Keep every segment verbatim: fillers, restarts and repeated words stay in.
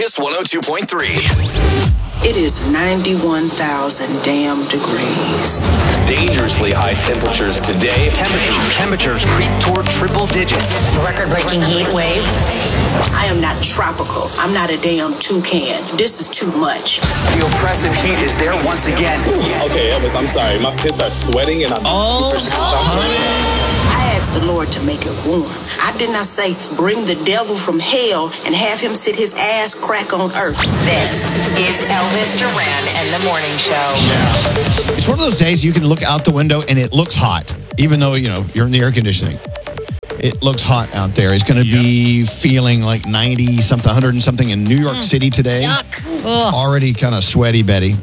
Kiss one oh two point three. It is ninety-one thousand damn degrees. Dangerously high temperatures today. Temperature, temperatures creep toward triple digits. Record-breaking heat wave. I am not tropical. I'm not a damn toucan. This is too much. The oppressive heat is there once again. Okay, Elvis, I'm sorry. My kids are sweating and I'm... Oh, I asked the Lord to make it warm. I did not say bring the devil from hell and have him sit his ass crack on earth. This is Elvis Duran and the Morning Show. It's one of those days you can look out the window and it looks hot, even though, you know, you're in the air conditioning. It looks hot out there. It's going to be feeling like ninety something, one hundred and something in New York City today. Yuck. It's already kind of sweaty, Betty.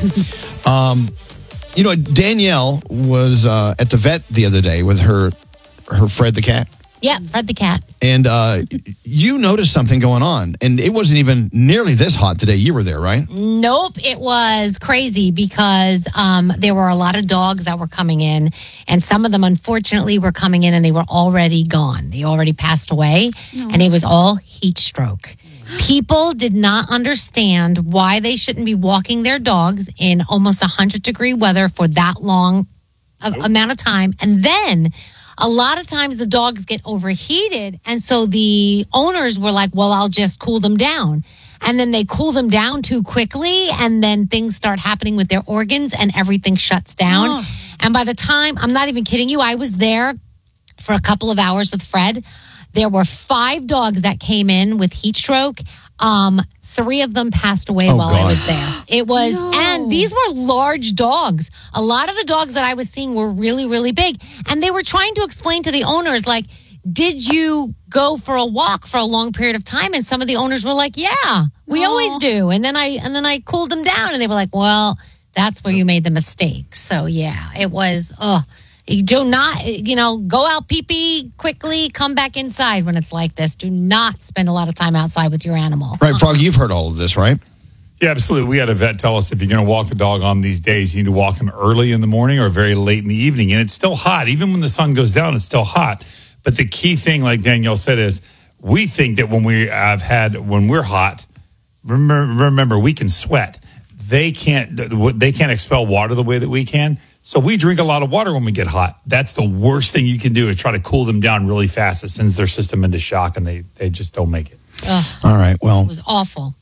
um, you know, Danielle was uh, at the vet the other day with her her Fred the cat. Yeah, Fred the cat. And uh, you noticed something going on. And it wasn't even nearly this hot the day you were there, right? Nope, it was crazy because um, there were a lot of dogs that were coming in, and some of them, unfortunately, were coming in and they were already gone. They already passed away, no. and it was all heat stroke. People did not understand why they shouldn't be walking their dogs in almost one hundred degree weather for that long of, amount of time. And then a lot of times the dogs get overheated. And so the owners were like, well, I'll just cool them down. And then they cool them down too quickly. And then things start happening with their organs and everything shuts down. Oh. And by the time, I'm not even kidding you, I was there for a couple of hours with Fred. There were five dogs that came in with heat stroke. Um, Three of them passed away oh, while God. I was there. It was, no. and these were large dogs. A lot of the dogs that I was seeing were really, really big. And they were trying to explain to the owners, like, did you go for a walk for a long period of time? And some of the owners were like, yeah, we Aww. always do. And then I, and then I cooled them down and they were like, well, that's where you made the mistake. So yeah, it was, oh, do not, you know, go out pee-pee quickly, come back inside when it's like this. Do not spend a lot of time outside with your animal. Right, Frog, you've heard all of this, right? Yeah, absolutely. We had a vet tell us if you're going to walk the dog on these days, you need to walk him early in the morning or very late in the evening. And it's still hot. Even when the sun goes down, it's still hot. But the key thing, like Danielle said, is we think that when we have had, when we're hot, remember, remember we can sweat. They can't, they can't expel water the way that we can. So we drink a lot of water when we get hot. That's the worst thing you can do is try to cool them down really fast. It sends their system into shock and they, they just don't make it. Ugh, all right, well. It was awful.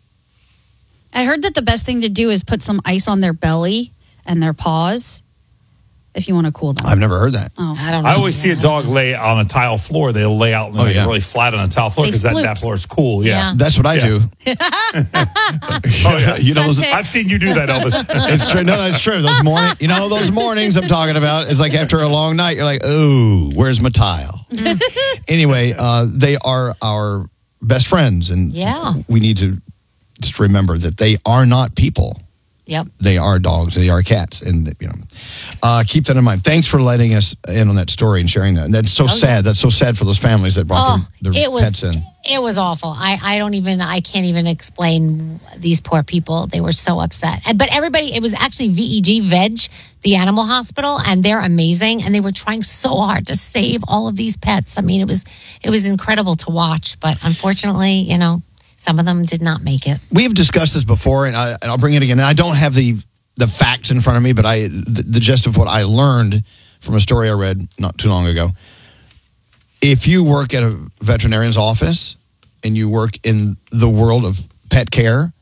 I heard that the best thing to do is put some ice on their belly and their paws if you want to cool them. I've never heard that. Oh. I don't know. I always see a dog lay on a tile floor. They'll lay out Oh, yeah. really flat on a tile floor They because that, sploot. that floor is cool. Yeah. Yeah. That's what I Yeah. do. Oh, yeah. You know, those, Sunset. I've seen you do that, Elvis. it's true. No, it's true. Those morning, you know, those mornings I'm talking about. It's like after a long night, you're like, oh, where's my tile? Anyway, uh, they are our best friends, and Yeah. we need to just remember that they are not people. Yep. They are dogs. They are cats, and you know, uh, keep that in mind. Thanks for letting us in on that story and sharing that. And that's so Oh, sad. yeah. That's so sad for those families that brought Oh, their, their it was, pets in. It was awful. I, I don't even, I can't even explain these poor people. They were so upset. And, but everybody, it was actually V E G, Veg, the animal hospital, and they're amazing. And they were trying so hard to save all of these pets. I mean, it was, it was incredible to watch. But unfortunately, you know, some of them did not make it. We've discussed this before, and, I, and I'll bring it again. And I don't have the the facts in front of me, but I the, the gist of what I learned from a story I read not too long ago. If you work at a veterinarian's office and you work in the world of pet care,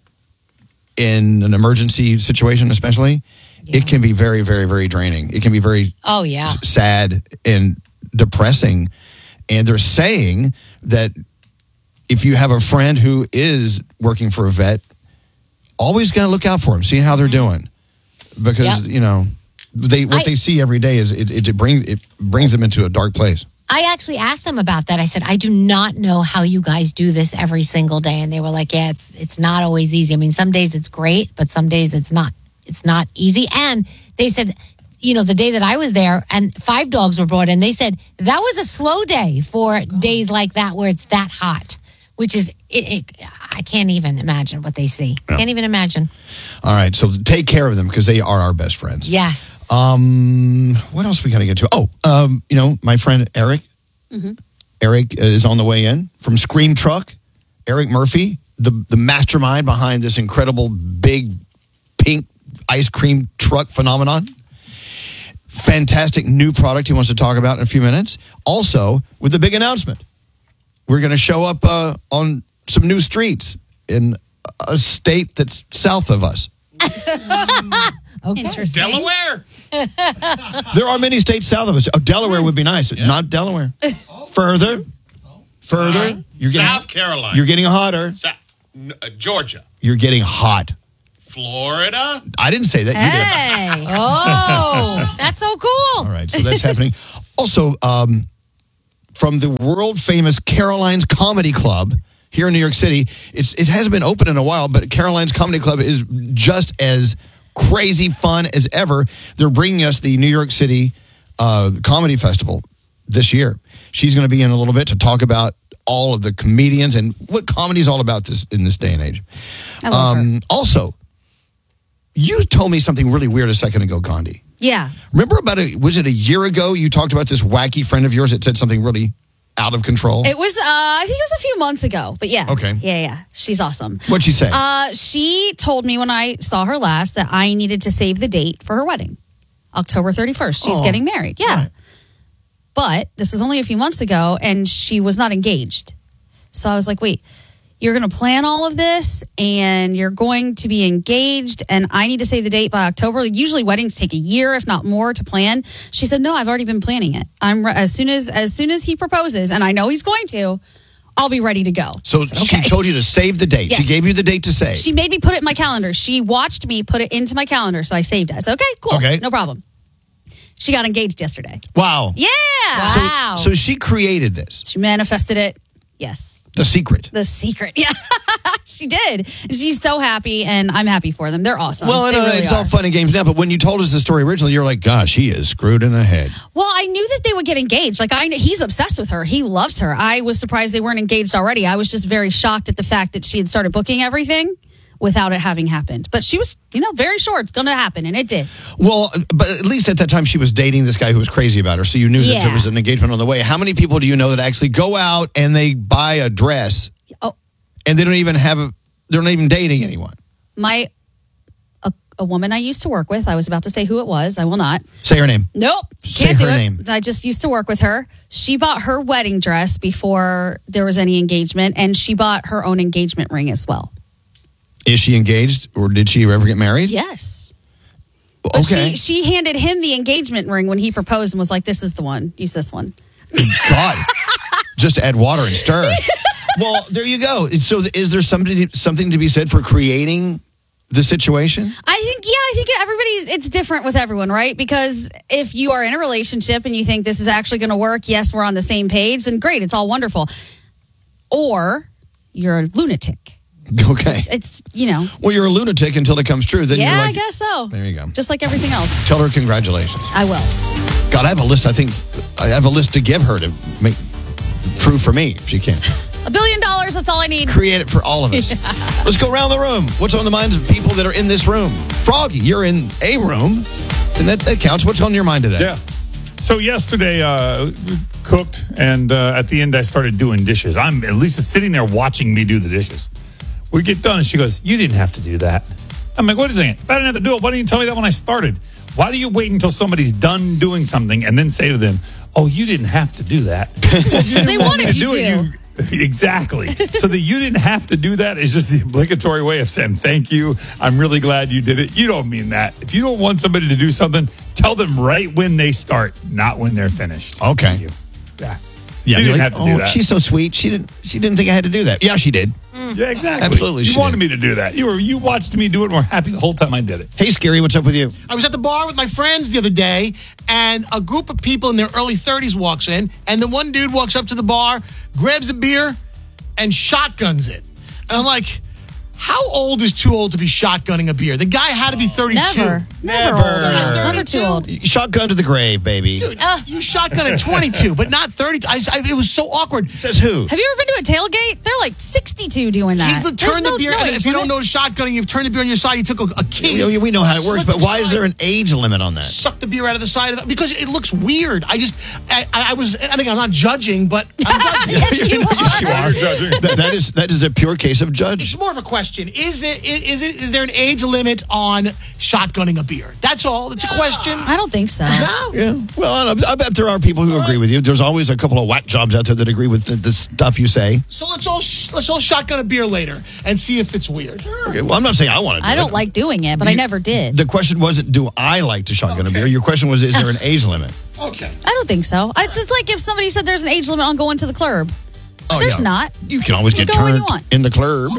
in an emergency situation especially, Yeah. it can be very, very, very draining. It can be very Oh, yeah. sad and depressing. And they're saying that if you have a friend who is working for a vet, always got to look out for them, see how they're doing. Because, Yep. you know, they what I- they see every day is it, it, it, bring, it brings them into a dark place. I actually asked them about that. I said, I do not know how you guys do this every single day. And they were like, yeah, it's it's not always easy. I mean, some days it's great, but some days it's not. It's not easy. And they said, you know, the day that I was there and five dogs were brought in, they said that was a slow day for days like that where it's that hot, which is, it, it, I can't even imagine what they see. Yeah. Can't even imagine. All right, so take care of them because they are our best friends. Yes. Um, what else we got to get to? Oh, um, you know, my friend Eric. Mm-hmm. Eric is on the way in from Scream Truck. Eric Murphy, the the mastermind behind this incredible big pink ice cream truck phenomenon. Fantastic new product he wants to talk about in a few minutes. Also, with the big announcement, we're going to show up uh, on some new streets in a state that's south of us. Okay. Interesting. Delaware. There are many states south of us. Oh, Delaware would be nice. Not Delaware. Further. Further. You're getting, South Carolina. You're getting hotter. Sa- n- uh, Georgia. You're getting hot. Florida. I didn't say that. You Hey. Oh, that's so cool. did. All right. So that's happening. Also, um, from the world famous Caroline's Comedy Club here in New York City, it's it hasn't been open in a while, but Caroline's Comedy Club is just as crazy fun as ever. They're bringing us the New York City uh, Comedy Festival this year. She's going to be in a little bit to talk about all of the comedians and what comedy is all about this in this day and age. I love her. Also, you told me something really weird a second ago, Gandhi. Yeah. Remember about a, was it a year ago you talked about this wacky friend of yours that said something really out of control? It was, uh, I think it was a few months ago, but yeah. Okay. Yeah, yeah. She's awesome. What'd she say? Uh, she told me when I saw her last that I needed to save the date for her wedding, October thirty-first. She's Oh, getting married. Yeah. right. But this was only a few months ago and she was not engaged. So I was like, wait, you're going to plan all of this and you're going to be engaged and I need to save the date by October. Usually weddings take a year, if not more, to plan. She said, no, I've already been planning it. I'm re- as soon as as soon as he proposes, and I know he's going to, I'll be ready to go. so said, she okay. told you to save the date. She Yes. gave you the date to save. She made me put it in my calendar. She watched me put it into my calendar, so I saved it. I said, okay, cool. Okay. No problem. She got engaged yesterday. wow. Yeah. So, Wow. so she created this. She manifested it. Yes. The secret. The secret. Yeah. She did. She's so happy, and I'm happy for them. They're awesome. Well, I They know really it's are. all fun and games now, but when you told us the story originally, you're like, gosh, she is screwed in the head. Well, I knew that they would get engaged. Like, I kn- he's obsessed with her. He loves her. I was surprised they weren't engaged already. I was just very shocked at the fact that she had started booking everything without it having happened. But she was, you know, very sure it's going to happen, and it did. Well, but at least at that time she was dating this guy who was crazy about her, so you knew that there Yeah. was an engagement on the way. How many people do you know that actually go out and they buy a dress Oh, and they don't even have a, they're not even dating anyone? my a, a woman I used to work with. I was about to say who it was. I will not. Say her name. Nope. Say Can't do her it. name. I just used to work with her. She bought her wedding dress before there was any engagement, and she bought her own engagement ring as well. Is she engaged or did she ever get married? Yes. But Okay. she, she handed him the engagement ring when he proposed and was like, this is the one. Use this one. God. Just add water and stir. Well, there you go. So is there something something to be said for creating the situation? I think, yeah, I think everybody's, it's different with everyone, right? Because if you are in a relationship and you think this is actually going to work, yes, we're on the same page, then great, it's all wonderful. Or you're a lunatic. Okay. It's, it's you know, Well, you're a lunatic until it comes true. Then yeah, you're like, I guess so. There you go. Just like everything else. Tell her congratulations. I will. God, I have a list. I think I have a list to give her to make true for me if she can. A billion dollars, that's all I need. Create it for all of us. Let's go around the room. What's on the minds of people that are in this room? Froggy, you're in a room, and that, that counts. What's on your mind today? Yeah. So yesterday, uh, cooked, and uh, at the end, I started doing dishes. I'm at least sitting there watching me do the dishes. We get done, and she goes, "You didn't have to do that." I'm like, "Wait a second. If I didn't have to do it, why didn't you tell me that when I started? Why do you wait until somebody's done doing something and then say to them, 'Oh, you didn't have to do that'?" Well, you They didn't want me wanted you it, to. you- Exactly. So that you didn't have to do that is just the obligatory way of saying thank you. I'm really glad you did it. You don't mean that. If you don't want somebody to do something, tell them right when they start, not when they're finished. Okay. Thank you. Yeah. Yeah, you you're didn't like, have to oh, do that. she's so sweet. She didn't. She didn't think I had to do that. Yeah, she did. Yeah, exactly. Absolutely, You she wanted did. me to do that. You were you watched me do it and were happy the whole time I did it. Hey, Scary, what's up with you? I was at the bar with my friends the other day, and a group of people in their early thirties walks in, and the one dude walks up to the bar, grabs a beer, and shotguns it. And I'm like, How old is too old to be shotgunning a beer? The guy had to be thirty-two. Never. Never, Never. old enough. Never too old. Shotgun to the grave, baby. Dude, you shotgun at twenty-two, but not thirty. I, I, it was so awkward. Says who? Have you ever been to a tailgate? They're like sixty-two doing that. He's the There's turn no, the beer. no and age if you don't limit. know shotgunning, you've turned the beer on your side. You took a, a key. You know, we know how it works, Slip but why is side. there an age limit on that? Suck the beer out of the side of it because it looks weird. I just, I, I was, and again, I'm not judging, but I'm judging. Yes, you Yes, you are. are. That, that is that is a pure case of judge. It's more of a question. Is it, is it, is there an age limit on shotgunning a beer? That's all. It's a question. I don't think so. No. Yeah. Well, I, know, I bet there are people who agree with you. There's always a couple of whack jobs out there that agree with the, the stuff you say. So let's all sh- let's all shotgun a beer later and see if it's weird. Okay, well, I'm not saying I want to do I it. don't like doing it, but I never did. The question wasn't, do I like to shotgun a beer? Your question was, is there an age limit? Okay. I don't think so. It's just like if somebody said there's an age limit on going to the club. Oh, There's yeah. not. You can always You get go when you turned want. in the club.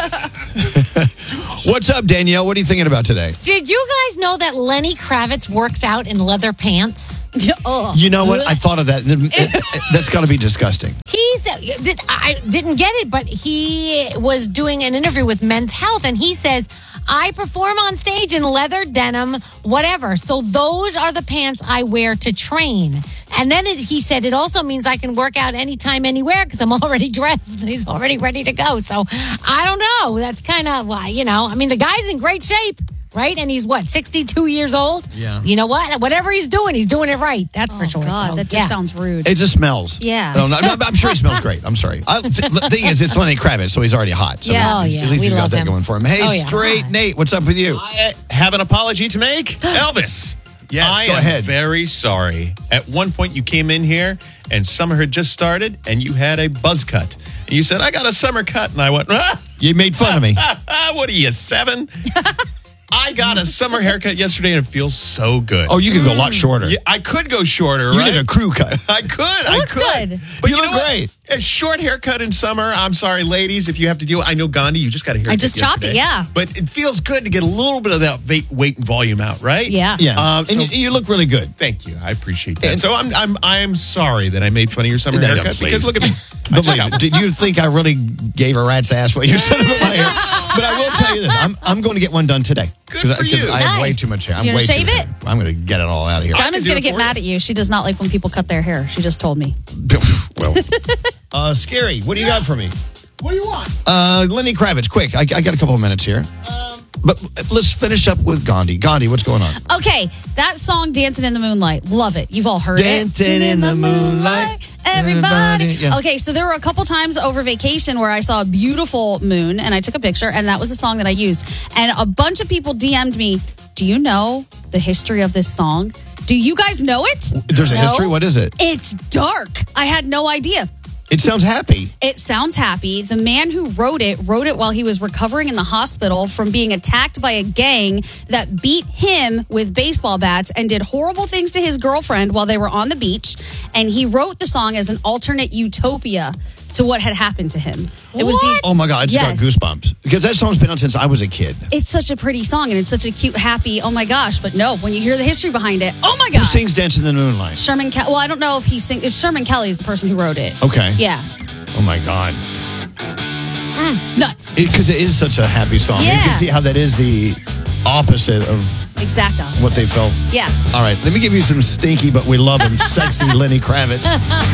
What's up, Danielle? What are you thinking about today? Did you guys know that Lenny Kravitz works out in leather pants? Ugh. You know what? I thought of that. It- it- it- that's got to be disgusting. He's, did- I didn't get it, but he was doing an interview with Men's Health, and he says, I perform on stage in leather, denim, whatever. So those are the pants I wear to train. And then it, he said, it also means I can work out anytime, anywhere, because I'm already dressed. He's already ready to go. So I don't know. That's kind of, well, you know, I mean, the guy's in great shape. Right? And he's what, sixty-two years old? Yeah. You know what? Whatever he's doing, he's doing it right. That's Oh, for sure. God, So, that just yeah. sounds rude. It just smells. Yeah. No, no, no, I'm sure he smells great. I'm sorry. I, the thing is, it's Lenny Kravitz, so he's already hot. So Yeah. Oh, at yeah. least We he's got love that him. going for him. Hey, Oh, yeah. straight Nate, what's up with you? I have an apology to make. Elvis. Yes, I go am ahead. very sorry. At one point, you came in here and summer had just started and you had a buzz cut. And you said, I got a summer cut. And I went, ah, You made fun of me. what are you, seven? I got a summer haircut yesterday and it feels so good. Oh, you could go a lot shorter. Yeah, I could go shorter, You right? did a crew cut. I could. I looks could. good. But You you, look know what? great. A short haircut in summer. I'm sorry, ladies, if you have to deal. I know Gandhi, you just got a haircut. I just chopped it, yesterday. yeah. But it feels good to get a little bit of that va- weight and volume out, right? Yeah. Yeah. Um, so and you, you look really good. thank you. I appreciate that. And- so I'm I'm I'm sorry that I made fun of your summer No, no, haircut please. because look at me. Believe me, did you think I really gave a rat's ass what you said about my hair? But I will tell you this: I'm I'm going to get one done today. Good 'Cause I- for 'cause you. I have way Nice. too much hair. I'm You gonna way too shave hair. I'm going to get it all out of here. Diamond's do going it to get for mad you. at you. She does not like when people cut their hair. She just told me. well, uh, Scary, what do you got for me? What do you want? Uh, Lenny Kravitz, quick. I, I got a couple of minutes here. But let's finish up with Gandhi. Gandhi, what's going on? Okay, that song "Dancing in the Moonlight," love it. You've all heard Dancing it. in the moonlight, everybody. Yeah. Okay, so there were a couple times over vacation where I saw a beautiful moon and I took a picture, and that was the song that I used. And a bunch of people D M'd me. Do you know the history of this song? Do you guys know it? There's a No? history? What is it? It's dark. I had no idea. It sounds happy. It sounds happy. The man who wrote it wrote it while he was recovering in the hospital from being attacked by a gang that beat him with baseball bats and did horrible things to his girlfriend while they were on the beach. And he wrote the song as an alternate utopia to what had happened to him. It was the, Oh my God, I just Yes. got goosebumps. Because that song's been on since I was a kid. It's such a pretty song and it's such a cute, happy, oh my gosh. But no, when you hear the history behind it, oh my Who God. sings Dancing in the Moonlight? Sherman Kelly. Well, I don't know if he sings. It's Sherman Kelly is the person who wrote it. Okay. Yeah. Oh my God. Nuts. Because it, it is such a happy song. You Yeah. can see how that is the opposite of Exact opposite. what they felt. Yeah. All right, let me give you some stinky, but we love him, sexy Lenny Kravitz.